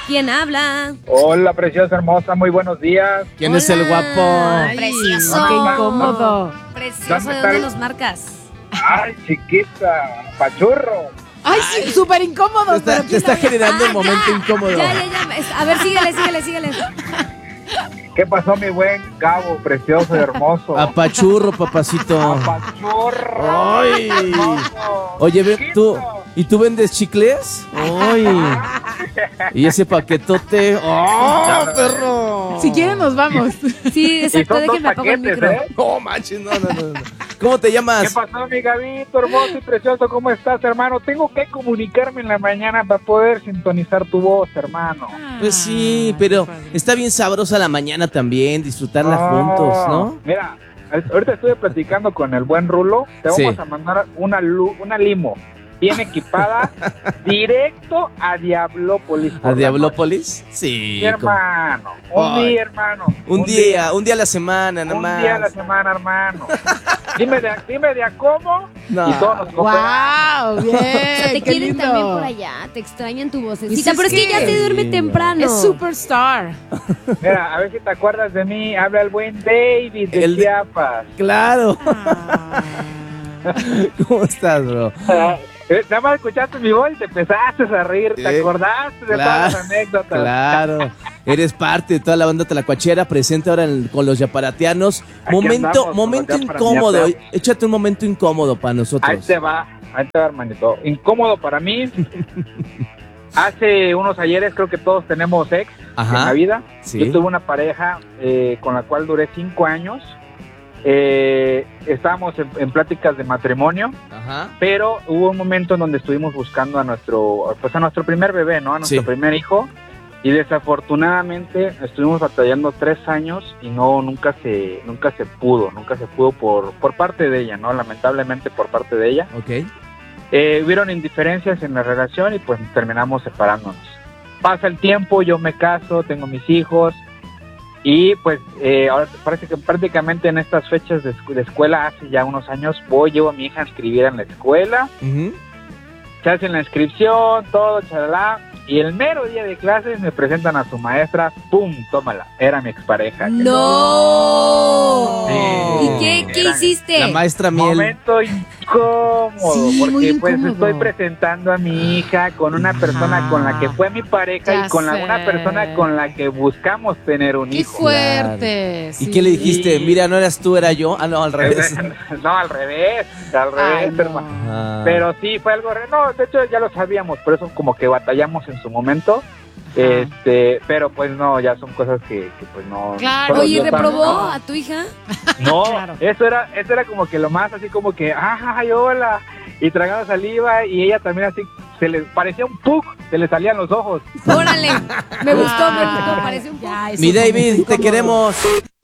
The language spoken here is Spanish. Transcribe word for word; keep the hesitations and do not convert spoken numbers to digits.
¿Quién habla? Hola, preciosa, hermosa, muy buenos días. ¿Quién Hola. es el guapo? Ay, precioso. Qué incómodo. Precioso, ¿Dónde ¿de está dónde el- nos marcas? Ay, chiquita, pachurro. Ay, sí, súper incómodo. Te está, pero te ¿quién está habla? generando un Ah, momento ya. incómodo. Ya, ya, ya. Es- A ver, síguele, síguele, síguele. ¿Qué pasó, mi buen Gabo, precioso y hermoso? Apachurro, papacito. Pachurro. Ay. Hermoso. Oye, ve, tú, Chiquito. ¿y tú vendes chicles? Ay. ¿Y ese paquetote? ¡Oh, perro! Si quieren, nos vamos. Sí, Y exacto, son dos déjenme apago el paquetes, micro. ¿eh? No manches, no, no, no. no. ¿Cómo te ¿Qué llamas? pasó, mi Gabito, hermoso y precioso? ¿Cómo estás, hermano? Tengo que comunicarme en la mañana para poder sintonizar tu voz, hermano. Pues sí, pero está bien sabrosa la mañana también, disfrutarla Ah, juntos, ¿no? Mira, ahorita estuve platicando con el buen Rulo. Te vamos Sí. a mandar una, lu- una limo bien equipada directo a Diablópolis. por ¿A la Diablópolis? noche. Sí. Sí, hermano. Un Ay. día, hermano. Un día, un día a la semana, nada Un más. día a la semana, hermano. Dime de, dime de a cómo No. y todos nos cooperamos. ¡Wow! Bien. O sea, te qué quieren lindo. también por allá, te extrañan tu vocecita, Pues es pero es que ya que- se duerme temprano. Es superstar. Mira, a ver si te acuerdas de mí. Habla el buen David de El de- Chiapas. Claro. Ah. ¿Cómo estás, bro? Eh, Nada más escuchaste mi voz y te empezaste a reír. ¿Te Eh, acordaste de claro, todas las anécdotas? Claro. Eres parte de toda la banda tlacuachera, presente ahora en- con los yaparatianos. Aquí Momento, andamos con momento los incómodo. yaparatianos. Échate un momento incómodo para nosotros. Ahí te va, ahí te va, hermanito. Incómodo para mí. Hace unos ayeres creo que todos tenemos ex Ajá. en la vida. Sí. Yo tuve una pareja eh, con la cual duré cinco años. Eh, estábamos en, en pláticas de matrimonio, Ajá. pero hubo un momento en donde estuvimos buscando a nuestro, pues a nuestro primer bebé, ¿no? A nuestro Sí. primer hijo. Y desafortunadamente estuvimos batallando tres años y no, nunca se, nunca se pudo, nunca se pudo por, por parte de ella, ¿no? Lamentablemente por parte de ella. Ok. Eh, hubieron indiferencias en la relación y pues terminamos separándonos. Pasa el tiempo, yo me caso, tengo mis hijos y pues eh, ahora parece que prácticamente en estas fechas de, escu- de escuela, hace ya unos años, voy, llevo a mi hija a inscribir en la escuela, Ujú. se hace la inscripción, todo, chalala, y el mero día de clases me presentan a su maestra, ¡pum!, tómala, era mi expareja. ¡No! Sí. ¿Y qué, qué Era- hiciste? La maestra Miel. Momento incómodo, Sí, porque muy pues incómodo. estoy presentando a mi hija con una persona con la que fue mi pareja Ya y con la, sé. una persona con la que buscamos tener un ¡Qué hijo. fuerte! ¿Y sí. qué le dijiste? Sí. Mira, no eras tú, era yo. Ah, no, al revés. No, al revés, al Ay, revés, no. hermano. Ah. Pero sí, fue algo... re- No, de hecho ya lo sabíamos, por eso como que batallamos en su momento. Este, pero pues no, ya son cosas que, que pues no... Claro. solo Oye, Dios sabe. ¿reprobó a tu hija? No, Claro. eso era, eso era como que lo más así como que, ay, hola, y tragando saliva, y ella también así, se le parecía un pug, se le salían los ojos. Órale, me gustó, me Ah, gustó, parece un poco. ya, eso Mi fue muy David, te incómodo. queremos.